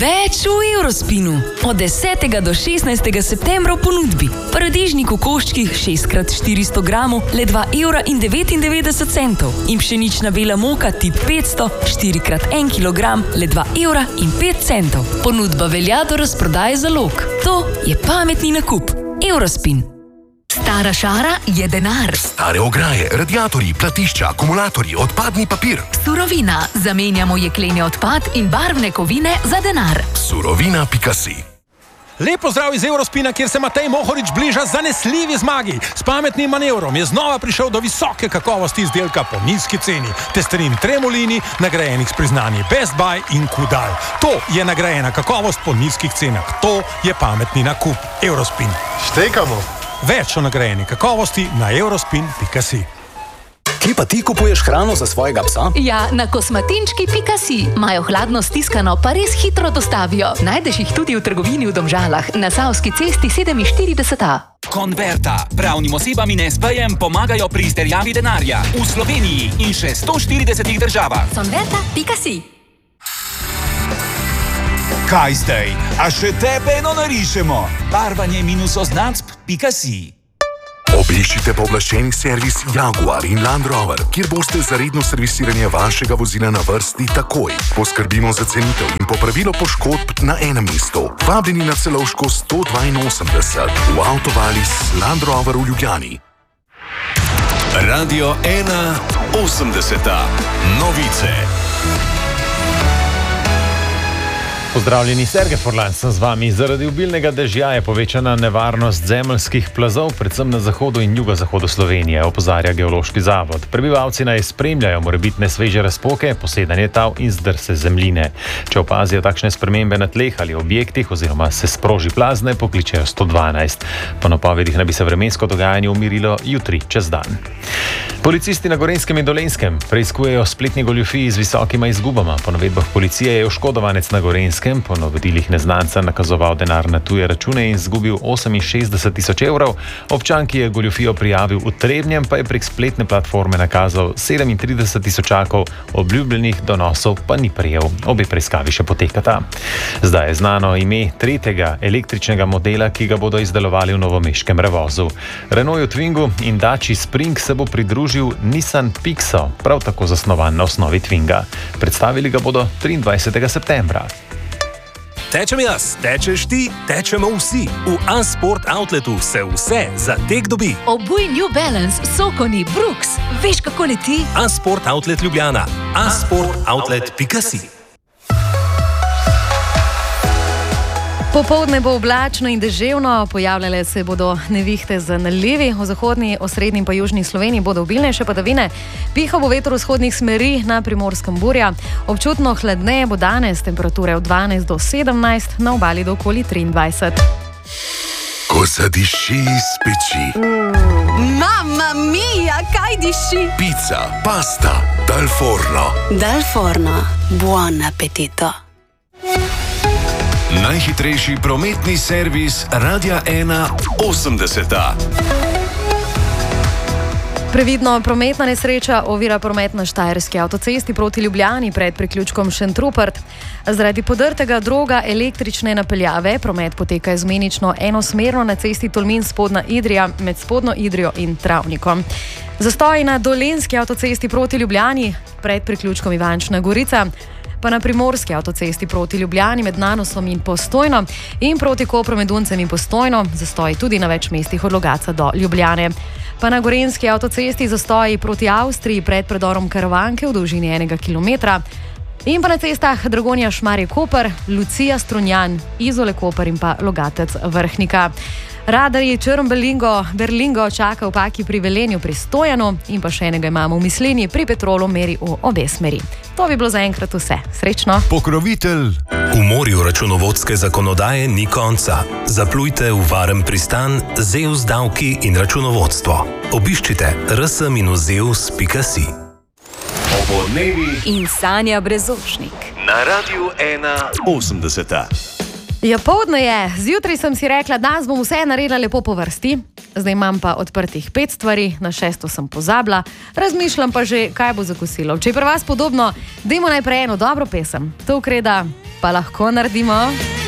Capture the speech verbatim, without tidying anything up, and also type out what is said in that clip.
Več v Eurospinu. Od desetega do šestnajstega septembra v ponudbi. Paradižnik v koščkih šest krat štiristo gramov le dva evra in devetindevetdeset centov. In pšenična bela moka tip petsto štiri krat en kilogram le dva evra in pet centov. Ponudba velja do razprodaje zalog. To je pametni nakup. Eurospin. Stara šara je denar. Stare ograje, radiatorji, platišča, akumulatorji, odpadni papir. Surovina. Zamenjamo jekleni odpad in barvne kovine za denar. Surovina pika si. Lep pozdrav iz Eurospina, kjer se Matej Mohorič bliža zanesljivi zmagi. S pametnim manevrom je znova prišel do visoke kakovosti izdelka po nizki ceni. Testerin Tremolini, nagrajenih s priznanji Best Buy in Kudal. To je nagrajena kakovost po nizkih cenah. To je pametni nakup. Eurospin. Štekamo. Več o nagrajeni kakovosti na eurospin pika si. Kje pa ti kupuješ hrano za svojega psa? Ja, na kosmatinčki pika si. Imajo hladno stiskano, pa res hitro dostavijo. Najdeš jih tudi v trgovini v Domžalah, na Savski cesti sedeminštirideset A. Konverta. Pravnim osebam in es pejem pomagajo pri izterjavi denarja. V Sloveniji in še sto štiridesetih državah. Konverta pika si. Kaj zdaj? A še tebe eno narišemo? Barvanje minus oznacb pika si. Obiščite pooblaščeni servis Jaguar in Land Rover, kjer boste za redno servisiranje vašega vozila na vrsti takoj. Poskrbimo za cenitev in popravilo poškodb na enem mestu. Vabljeni na Celovško sto dvainosemdeset v Avtovalis Land Rover v Ljubljani. Radio ena osemdeseta. Novice. Pozdravljeni, Sergej Forlan sem z vami. Zaradi obilnega dežja je povečana nevarnost zemeljskih plazov, predvsem na zahodu in jugozahodu Slovenije, opozarja Geološki zavod. Prebivalci naj spremljajo morebitne sveže razpoke, posedanje tal in zdrse zemljine. Če opazijo takšne spremembe na tleh ali objektih oziroma se sproži plaz, naj pokličejo sto dvanajst. Po napovedih naj bi se vremensko dogajanje umirilo jutri čez dan. Policisti na Gorenjskem in Dolenjskem preiskujejo spletni goljufiji z visokima izgubama. Po navedbah policije je oškodovanec na Gorenjskem po navodilih neznanca nakazoval denar na tuje račune in izgubil oseminšestdeset tisoč evrov. Občan, ki je goljufijo prijavil v Trebnjem, pa je prek spletne platforme nakazal sedemintrideset tisočakov, obljubljenih donosov pa ni prejel. Obe preiskavi še potekata. Zdaj je znano ime tretjega električnega modela, ki ga bodo izdelovali v novomeškem Revozu. Renaultu Twingu in Daci Spring se bo pridružil Nissan Pixo, prav tako zasnovan na osnovi Twinga. Predstavili ga bodo triindvajsetega septembra. Tečem jaz, tečeš ti, tečemo vsi. V A-Sport Outletu se vse za tek dobi. Obuj New Balance, Sokoni, Brooks. Veš, kako leti? A-Sport Outlet Ljubljana. a sport outlet pika si. Popoldne bo oblačno in deževno, pojavljale se bodo nevihte z nalivi, v zahodni, osrednji pa južni Sloveniji bodo obilnejše padavine, pihal bo veter vzhodnih smeri, na Primorskem burja, občutno hladneje bo danes, temperature od dvanajst do sedemnajst, na obali do okoli triindvajset. Ko zadiši iz peči. Mm. Mamma mia, kaj diši? Pizza, pasta, dal forno. Dal forno, buon appetito. Najhitrejši prometni servis Radia ena osemdeseta. Previdno, prometna nesreča ovira promet na Štajerski avtocesti proti Ljubljani pred priključkom Šentrupert. Zaradi podrtega droga električne napeljave promet poteka izmenično enosmerno na cesti Tolmin Spodnja Idrija med Spodnjo Idrijo in Travnikom. Zastoji na Dolenjski avtocesti proti Ljubljani pred priključkom Ivančna Gorica, pa na Primorski avtocesti proti Ljubljani med Nanosom in Postojno in proti Kopru med Duncem in Postojno, zastoji tudi na več mestih od Logatca do Ljubljane. Pa na Gorenjski avtocesti zastoji proti Avstriji pred predorom Karavanke v dolžini enega kilometra in pa na cestah Dragonja Šmarje Koper, Lucija Strunjan, Izole Koper in pa Logatec Vrhnika. Radarji Črn Berlingo, Berlingo čaka v Paki pri Velenju pri Stojanu in pa še enega imamo v Mislinji pri Petrolu meri v obe smeri. To bi bilo zaenkrat vse. Srečno! Pokrovitelj. V morju računovodske zakonodaje ni konca. Zaplujte v varen pristan Zeus davki in računovodstvo. Obiščite r s minus zeus pika si. Obodnevi in Sanja Brezošnik. Na Radiu ena osemdeseta. Ja, poldne je. Zjutraj sem si rekla, danes bom vse naredila lepo po vrsti. Zdaj imam pa odprtih pet stvari, na šesto sem pozabila. Razmišljam pa že, kaj bo za kosilo. Če je pri vas podobno, dajmo najprej eno dobro pesem. To ukreda pa lahko naredimo.